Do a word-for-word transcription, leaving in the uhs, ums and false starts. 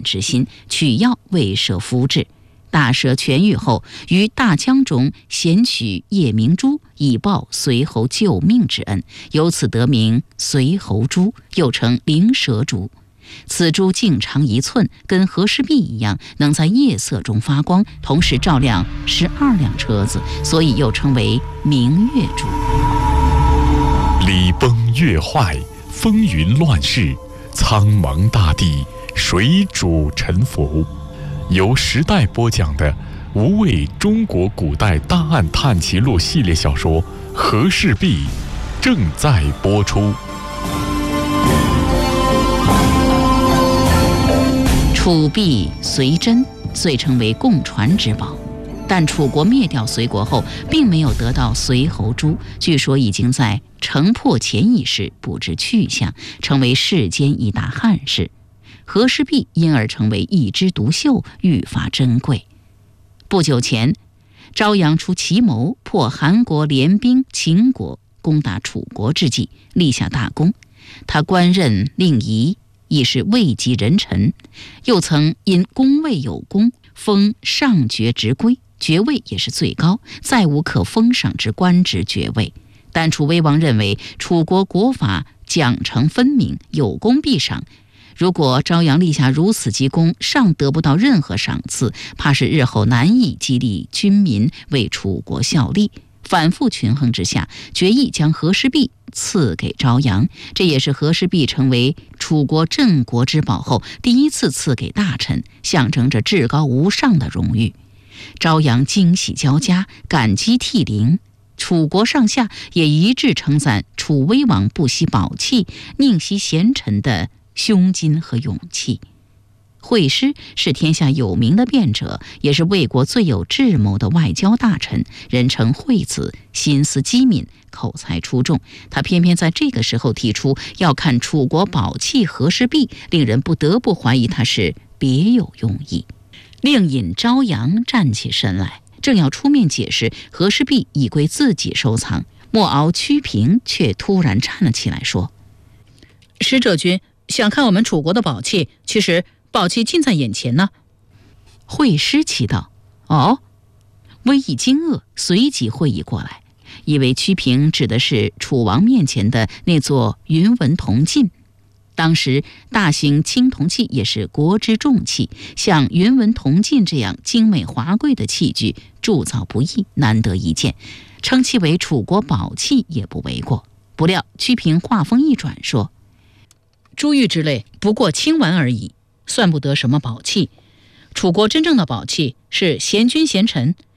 之心，取药为舍敷之。大赦痊愈后，于大江中衔取夜明珠，以报随侯救命之恩，由此得名随侯珠，又称灵蛇珠。此珠径长一寸，跟和氏璧一样，能在夜色中发光，同时照亮十二辆车子，所以又称为明月珠。 礼崩乐坏，风云乱世，苍茫大地，水主沉浮。由时代播讲的无畏中国古代大案探奇录系列小说《和氏璧》正在播出。 楚璧随真遂成为共传之宝，但楚国灭掉隋国后，并没有得到随侯珠，据说已经在城破前一时不知去向，成为世间一大憾事。和氏璧因而成为一枝独秀，愈发珍贵。不久前，昭阳出奇谋，破韩国联兵秦国，攻打楚国之际，立下大功。他官任令仪，亦是位极人臣，又曾因功位有功，封上爵职归，爵位也是最高，再无可封赏之官职爵位。但楚威王认为楚国国法奖惩分明，有功必赏。如果昭阳立下如此极功，尚得不到任何赏赐，怕是日后难以激励军民为楚国效力。反复权衡之下，决意将和氏璧赐给昭阳，这也是和氏璧成为楚国镇国之宝后第一次赐给大臣，象征着至高无上的荣誉。昭阳惊喜交加，感激涕零。楚国上下也一致称赞楚威王不惜宝器，宁惜贤臣的胸襟和勇气。惠施是天下有名的辩者，也是魏国最有智谋的外交大臣，人称惠子，心思机敏，口才出众。他偏偏在这个时候提出要看楚国宝器和氏璧，令人不得不怀疑他是别有用意。令尹昭阳站起身来，正要出面解释和氏璧已归自己收藏，莫敖屈平却突然站了起来说： 使者君想看我们楚国的宝器，其实宝器近在眼前呢。 惠施奇道：哦。微一惊愕，随即会意过来，以为屈平指的是楚王面前的那座云纹铜镜。当时大型青铜器也是国之重器，像云纹铜镜这样精美华贵的器具铸造不易，难得一见，称其为楚国宝器也不为过。不料屈平话锋一转说： 珠玉之类不过轻玩而已，算不得什么宝器。楚国真正的宝器是贤君贤臣，